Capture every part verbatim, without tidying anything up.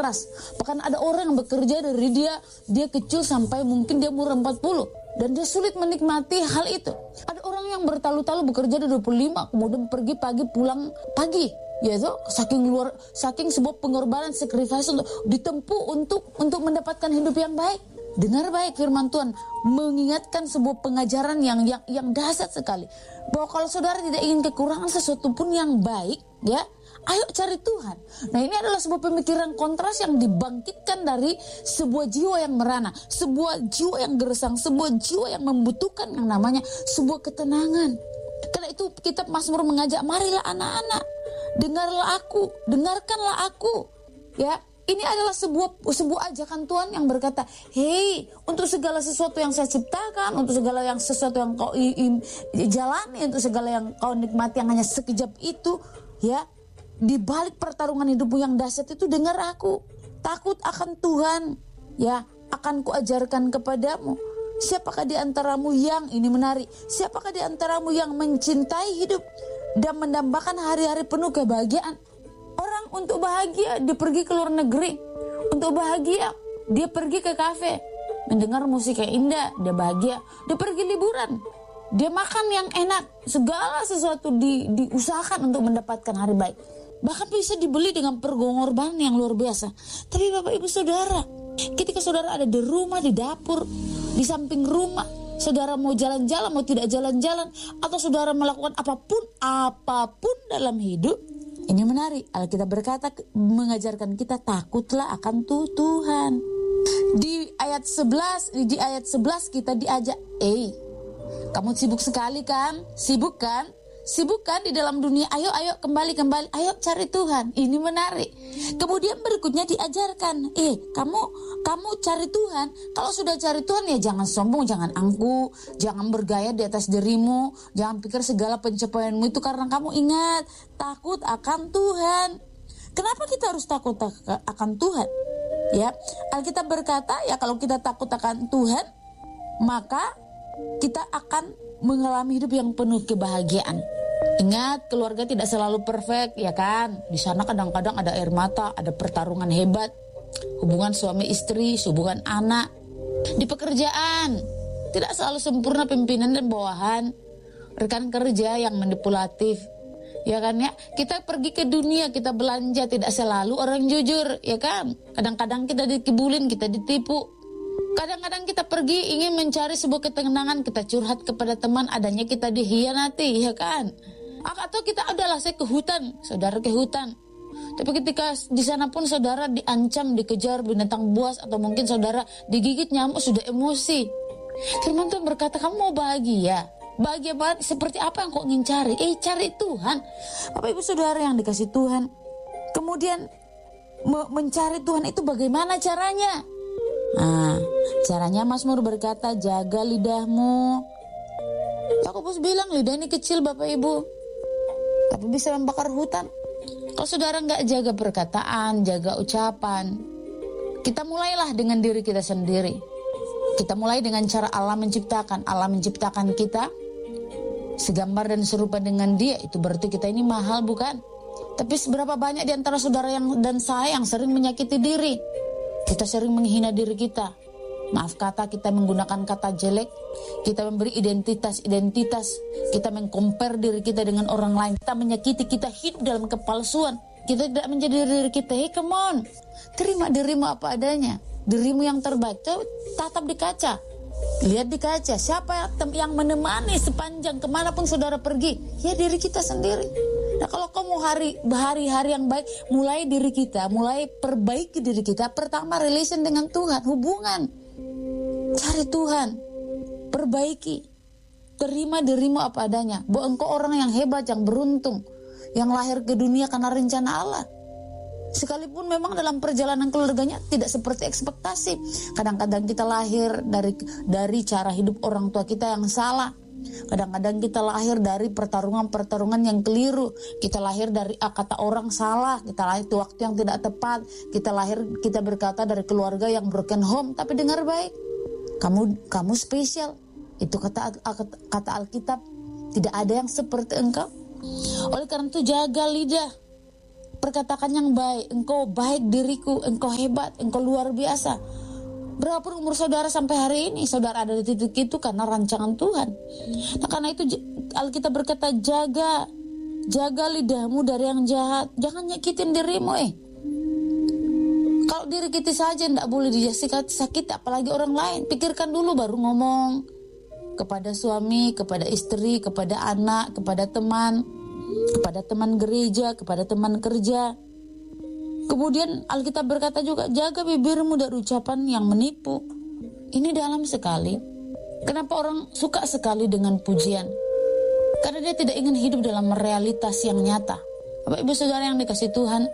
keras. Bahkan ada orang yang bekerja dari dia dia kecil sampai mungkin dia umur empat puluh dan dia sulit menikmati hal itu. Ada orang yang bertalu-talu bekerja dari dua puluh lima kemudian pergi pagi pulang pagi, yaitu saking luar saking sebuah pengorbanan sacrifice untuk ditempuh untuk untuk mendapatkan hidup yang baik. Dengar baik firman Tuhan mengingatkan sebuah pengajaran yang yang yang dahsyat sekali, bahwa kalau saudara tidak ingin kekurangan sesuatu pun yang baik, ya, ayo cari Tuhan. Nah, ini adalah sebuah pemikiran kontras yang dibangkitkan dari sebuah jiwa yang merana, sebuah jiwa yang gersang, sebuah jiwa yang membutuhkan yang namanya sebuah ketenangan. Karena itu kitab Mazmur mengajak, marilah anak-anak, dengarlah aku, dengarkanlah aku, ya. Ini adalah sebuah sebuah ajakan Tuhan yang berkata, hei, untuk segala sesuatu yang saya ciptakan, untuk segala yang sesuatu yang kau i, i, jalani, untuk segala yang kau nikmati yang hanya sekejap itu, ya, di balik pertarungan hidupmu yang dahsyat itu, dengar aku, takut akan Tuhan, ya, akan kuajarkan kepadamu. Siapakah di antaramu yang, ini menarik, siapakah di antaramu yang mencintai hidup dan mendambakan hari-hari penuh kebahagiaan? Orang untuk bahagia dia pergi ke luar negeri, untuk bahagia dia pergi ke kafe, mendengar musik yang indah, dia bahagia. Dia pergi liburan, dia makan yang enak, segala sesuatu di, diusahakan untuk mendapatkan hari baik. Bahkan bisa dibeli dengan pengorbanan yang luar biasa. Tapi Bapak Ibu Saudara, ketika saudara ada di rumah, di dapur, di samping rumah, saudara mau jalan-jalan, mau tidak jalan-jalan, atau saudara melakukan apapun, apapun dalam hidup, ini menarik. Alkitab berkata, mengajarkan kita takutlah akan tuh Tuhan. Di ayat sebelas, di ayat sebelas kita diajak, eh, kamu sibuk sekali kan? Sibuk kan? Sibuk kan di dalam dunia? Ayo, ayo kembali, kembali. Ayo cari Tuhan. Ini menarik. Kemudian berikutnya diajarkan, eh, kamu, kamu cari Tuhan. Kalau sudah cari Tuhan ya jangan sombong, jangan angkuh, jangan bergaya di atas dirimu, jangan pikir segala pencapaianmu itu karena kamu ingat takut akan Tuhan. Kenapa kita harus takut akan Tuhan? Ya, Alkitab berkata ya kalau kita takut akan Tuhan, maka kita akan mengalami hidup yang penuh kebahagiaan. Ingat, keluarga tidak selalu perfect, ya kan? Di sana kadang-kadang ada air mata, ada pertarungan hebat, hubungan suami istri, hubungan anak. Di pekerjaan tidak selalu sempurna pimpinan dan bawahan, rekan kerja yang manipulatif, ya kan ya? Kita pergi ke dunia, kita belanja, tidak selalu orang jujur, ya kan? Kadang-kadang kita dikibulin, kita ditipu. Kadang-kadang kita pergi ingin mencari sebuah ketenangan, kita curhat kepada teman, adanya kita dihianati, ya kan? Atau kita adalah saya ke hutan, saudara ke hutan. Tapi ketika di sana pun saudara diancam, dikejar binatang buas, atau mungkin saudara digigit nyamuk, sudah emosi. Firman Tuhan berkata, kamu mau bahagia? Bahagia banget, seperti apa yang kau ingin cari? Eh, cari Tuhan. Bapak Ibu Saudara yang dikasih Tuhan. Kemudian me- mencari Tuhan itu bagaimana caranya? Nah, caranya Mazmur berkata, jaga lidahmu. Yakobus bilang lidah ini kecil Bapak Ibu, tapi bisa membakar hutan. Kalau saudara nggak jaga perkataan, jaga ucapan, kita mulailah dengan diri kita sendiri. Kita mulai dengan cara Allah menciptakan. Allah menciptakan kita segambar dan serupa dengan Dia. Itu berarti kita ini mahal, bukan? Tapi seberapa banyak di antara saudara yang dan saya yang sering menyakiti diri? Kita sering menghina diri kita. Maaf kata, kita menggunakan kata jelek. Kita memberi identitas-identitas. Kita mengcompare diri kita dengan orang lain. Kita menyakiti, kita hidup dalam kepalsuan. Kita tidak menjadi diri kita. Hey, come on. Terima dirimu apa adanya. Dirimu yang terbaik. Tatap di kaca. Lihat di kaca. Siapa yang menemani sepanjang kemanapun saudara pergi? Ya diri kita sendiri. Nah, kalau kamu hari hari-hari yang baik, mulai diri kita, mulai perbaiki diri kita. Pertama, relation dengan Tuhan, hubungan. Cari Tuhan, perbaiki. Terima dirimu apa adanya. Bahwa engkau orang yang hebat, yang beruntung, yang lahir ke dunia karena rencana Allah. Sekalipun memang dalam perjalanan keluarganya tidak seperti ekspektasi. Kadang-kadang kita lahir dari dari cara hidup orang tua kita yang salah. Kadang-kadang kita lahir dari pertarungan-pertarungan yang keliru. Kita lahir dari ah, kata orang salah. Kita lahir di waktu yang tidak tepat. Kita lahir, kita berkata dari keluarga yang broken home. Tapi dengar baik, kamu kamu spesial. Itu kata kata Alkitab. Tidak ada yang seperti engkau. Oleh karena itu jaga lidah. perkataan yang baik, engkau baik diriku, engkau hebat, engkau luar biasa. Berapapun umur saudara sampai hari ini, saudara ada di titik itu karena rancangan Tuhan. Nah, karena itu Alkitab berkata, jaga, jaga lidahmu dari yang jahat. Jangan nyakitin dirimu eh. Kalau diri kita saja tidak boleh disakiti, apalagi orang lain. Pikirkan dulu baru ngomong kepada suami, kepada istri, kepada anak, kepada teman, kepada teman gereja, kepada teman kerja. Kemudian Alkitab berkata juga, jaga bibirmu dari ucapan yang menipu. Ini dalam sekali. Kenapa orang suka sekali dengan pujian? Karena dia tidak ingin hidup dalam realitas yang nyata. Bapak ibu saudara yang dikasih Tuhan,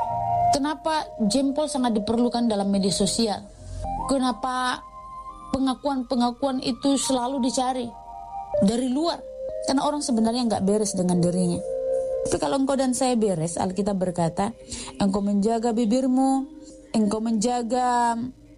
kenapa jempol sangat diperlukan dalam media sosial? Kenapa pengakuan-pengakuan itu selalu dicari dari luar? Karena orang sebenarnya nggak beres dengan dirinya. Tapi kalau engkau dan saya beres, Alkitab berkata, engkau menjaga bibirmu, engkau menjaga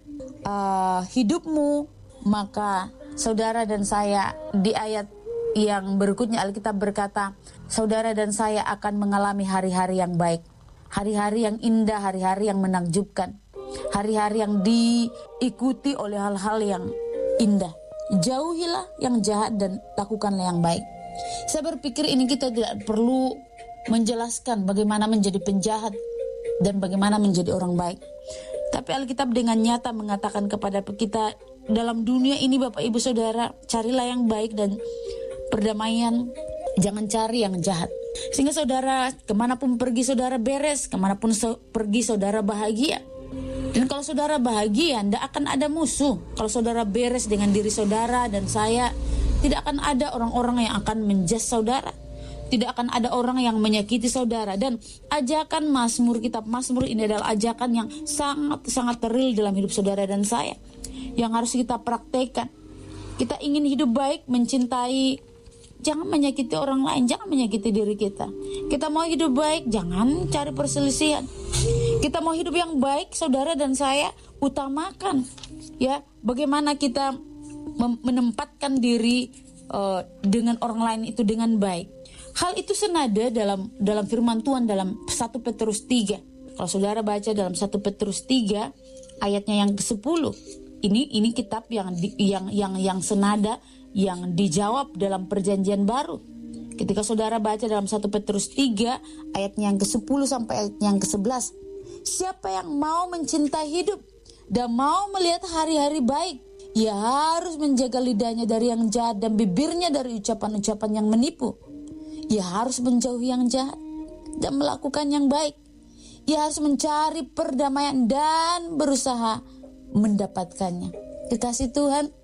uh, hidupmu, maka saudara dan saya di ayat yang berikutnya Alkitab berkata, saudara dan saya akan mengalami hari-hari yang baik, hari-hari yang indah, hari-hari yang menakjubkan, hari-hari yang diikuti oleh hal-hal yang indah. Jauhilah yang jahat dan lakukanlah yang baik. Saya berpikir ini kita tidak perlu menjelaskan bagaimana menjadi penjahat dan bagaimana menjadi orang baik. Tapi Alkitab dengan nyata mengatakan kepada kita, dalam dunia ini Bapak Ibu Saudara, carilah yang baik dan perdamaian, jangan cari yang jahat. Sehingga saudara, kemanapun pergi saudara beres, kemanapun so, pergi saudara bahagia. Dan kalau saudara bahagia, tidak akan ada musuh. Kalau saudara beres dengan diri saudara dan saya, tidak akan ada orang-orang yang akan menjas saudara. Tidak akan ada orang yang menyakiti saudara. Dan ajakan Mazmur, kitab Mazmur ini adalah ajakan yang sangat-sangat real dalam hidup saudara dan saya, yang harus kita praktekkan. Kita ingin hidup baik, mencintai, jangan menyakiti orang lain, jangan menyakiti diri kita. Kita mau hidup baik, jangan cari perselisihan. Kita mau hidup yang baik, saudara dan saya, utamakan ya bagaimana kita menempatkan diri uh, dengan orang lain itu dengan baik. Hal itu senada dalam dalam firman Tuhan dalam satu Petrus tiga. Kalau saudara baca dalam satu Petrus tiga ayatnya yang kesepuluh, ini ini kitab yang di, yang yang yang senada, yang dijawab dalam perjanjian baru. Ketika saudara baca dalam satu Petrus tiga ayatnya yang kesepuluh sampai ayatnya yang kesebelas, siapa yang mau mencintai hidup dan mau melihat hari-hari baik, ia harus menjaga lidahnya dari yang jahat dan bibirnya dari ucapan-ucapan yang menipu. Ia harus menjauhi yang jahat dan melakukan yang baik. Ia harus mencari perdamaian dan berusaha mendapatkannya. Dikasih Tuhan,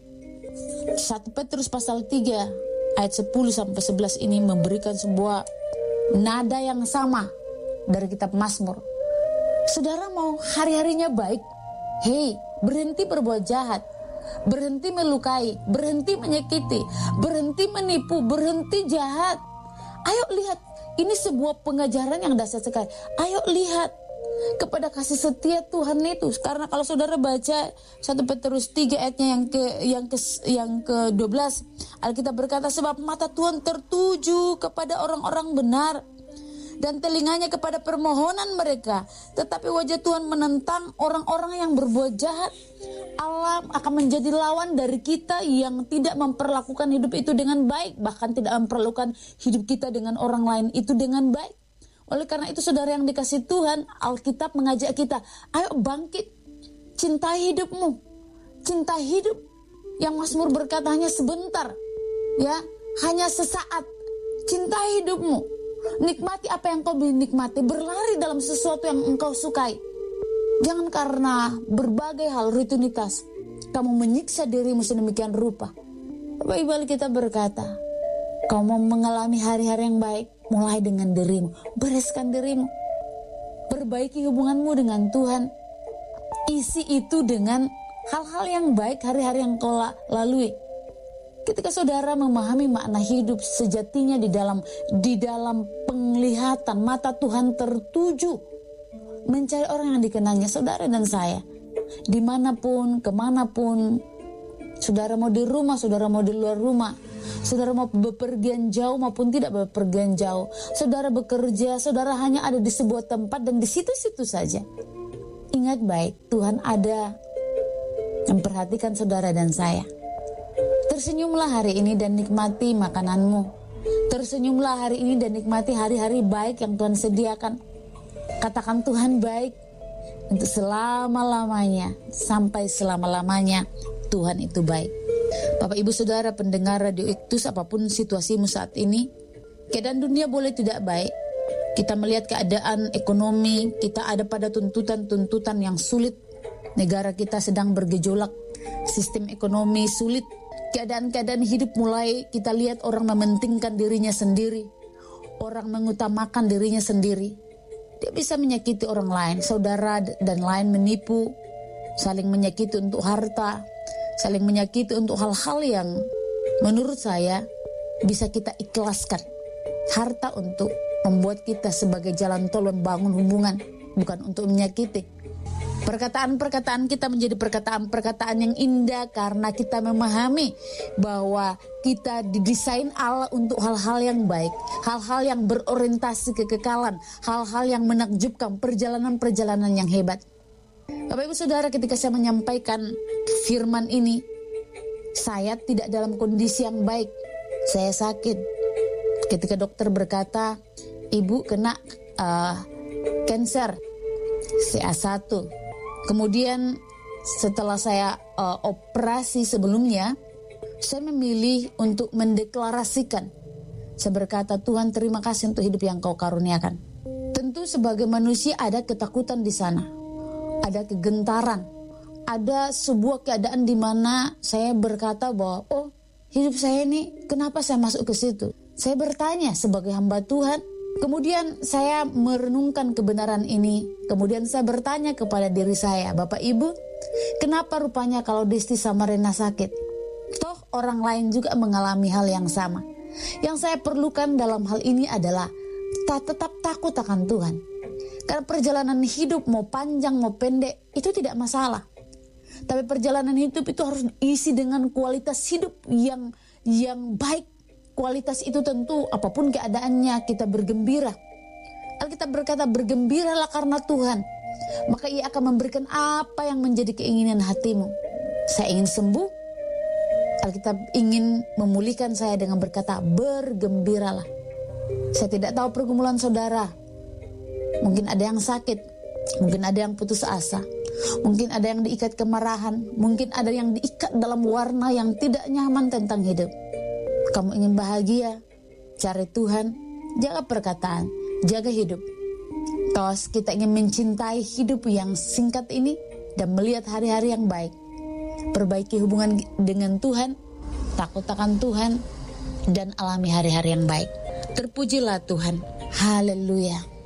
satu Petrus pasal tiga ayat sepuluh sampai sebelas ini memberikan sebuah nada yang sama dari kitab Mazmur. Saudara mau hari-harinya baik? Hei, berhenti berbuat jahat, berhenti melukai, berhenti menyakiti, berhenti menipu, berhenti jahat. Ayo lihat, ini sebuah pengajaran yang dahsyat sekali. Ayo lihat kepada kasih setia Tuhan itu. Karena kalau saudara baca satu Petrus tiga ayatnya yang ke yang ke yang ke dua belas, Alkitab berkata, sebab mata Tuhan tertuju kepada orang-orang benar dan telinganya kepada permohonan mereka, tetapi wajah Tuhan menentang orang-orang yang berbuat jahat. Allah akan menjadi lawan dari kita yang tidak memperlakukan hidup itu dengan baik, bahkan tidak memperlakukan hidup kita dengan orang lain itu dengan baik. Oleh karena itu saudara yang dikasih Tuhan, Alkitab mengajak kita, ayo bangkit, cintai hidupmu, cintai hidup. Yang Mazmur berkata hanya sebentar, ya, hanya sesaat. Cintai hidupmu, nikmati apa yang kau nikmati, berlari dalam sesuatu yang engkau sukai. Jangan karena berbagai hal rutinitas kamu menyiksa dirimu sedemikian rupa. Bapak Ibu, Alkitab berkata, kau mau mengalami hari-hari yang baik, mulai dengan dirimu. Bereskan dirimu, perbaiki hubunganmu dengan Tuhan. Isi itu dengan hal-hal yang baik hari-hari yang kau lalui. Ketika saudara memahami makna hidup sejatinya di dalam di dalam penglihatan mata Tuhan tertuju mencari orang yang dikenalnya, saudara dan saya, dimanapun, kemanapun, saudara mau di rumah, saudara mau di luar rumah, saudara mau bepergian jauh maupun tidak bepergian jauh, saudara bekerja, saudara hanya ada di sebuah tempat dan di situ-situ saja. Ingat baik, Tuhan ada memperhatikan saudara dan saya. Tersenyumlah hari ini dan nikmati makananmu. Tersenyumlah hari ini dan nikmati hari-hari baik yang Tuhan sediakan. Katakan Tuhan baik untuk selama-lamanya, sampai selama-lamanya Tuhan itu baik. Bapak Ibu Saudara pendengar Radio Iktus, apapun situasimu saat ini, keadaan dunia boleh tidak baik. Kita melihat keadaan ekonomi, kita ada pada tuntutan-tuntutan yang sulit. Negara kita sedang bergejolak, sistem ekonomi sulit. Keadaan-keadaan hidup mulai kita lihat orang mementingkan dirinya sendiri. Orang mengutamakan dirinya sendiri. Dia bisa menyakiti orang lain, saudara dan lain menipu, saling menyakiti untuk harta, saling menyakiti untuk hal-hal yang menurut saya bisa kita ikhlaskan. Harta untuk membuat kita sebagai jalan tol membangun hubungan, bukan untuk menyakiti. Perkataan-perkataan kita menjadi perkataan-perkataan yang indah karena kita memahami bahwa kita didesain Allah untuk hal-hal yang baik, hal-hal yang berorientasi kekekalan, hal-hal yang menakjubkan, perjalanan-perjalanan yang hebat. Bapak Ibu Saudara, ketika saya menyampaikan firman ini, saya tidak dalam kondisi yang baik. Saya sakit. Ketika dokter berkata, ibu kena uh, cancer C A satu. Kemudian setelah saya uh, operasi sebelumnya, saya memilih untuk mendeklarasikan. Saya berkata, Tuhan terima kasih untuk hidup yang kau karuniakan. Tentu sebagai manusia ada ketakutan di sana. Ada kegentaran. Ada sebuah keadaan di mana saya berkata bahwa, oh hidup saya ini kenapa saya masuk ke situ? Saya bertanya sebagai hamba Tuhan. Kemudian saya merenungkan kebenaran ini. Kemudian saya bertanya kepada diri saya, Bapak Ibu, kenapa rupanya kalau Desti sama Rena sakit? Toh orang lain juga mengalami hal yang sama. Yang saya perlukan dalam hal ini adalah tak tetap takut akan Tuhan. Karena perjalanan hidup mau panjang mau pendek itu tidak masalah. Tapi perjalanan hidup itu harus diisi dengan kualitas hidup yang yang baik. Kualitas itu tentu apapun keadaannya kita bergembira. Alkitab berkata bergembiralah karena Tuhan. Maka ia akan memberikan apa yang menjadi keinginan hatimu. Saya ingin sembuh. Alkitab ingin memulihkan saya dengan berkata bergembiralah. Saya tidak tahu pergumulan saudara. Mungkin ada yang sakit. Mungkin ada yang putus asa. Mungkin ada yang diikat kemarahan. Mungkin ada yang diikat dalam warna yang tidak nyaman tentang hidup. Kamu ingin bahagia, cari Tuhan, jaga perkataan, jaga hidup. Kalau kita ingin mencintai hidup yang singkat ini dan melihat hari-hari yang baik, perbaiki hubungan dengan Tuhan, takut akan Tuhan, dan alami hari-hari yang baik. Terpujilah Tuhan. Haleluya.